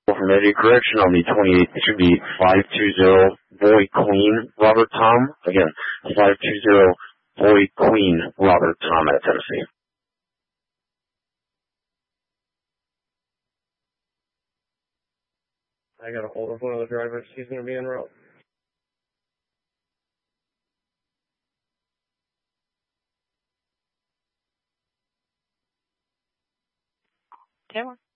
From Eddie Correction on the 28th to be 520 Boy Queen Robert Tom. Again, 520 Boy Queen Robert Tom at Tennessee. I got a hold of one of the drivers. He's going to be en route. Taylor.